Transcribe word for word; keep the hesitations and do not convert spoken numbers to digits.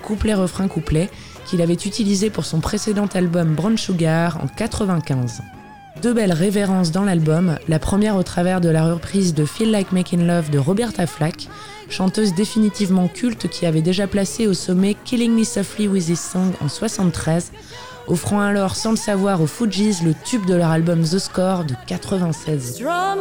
couplet-refrain-couplet qu'il avait utilisé pour son précédent album Brown Sugar en quatre-vingt-quinze. Deux belles révérences dans l'album, la première au travers de la reprise de Feel Like Making Love de Roberta Flack, chanteuse définitivement culte qui avait déjà placé au sommet Killing Me Softly With This Song en soixante-treize, offrant alors sans le savoir aux Fugees le tube de leur album The Score de quatre-vingt-seize.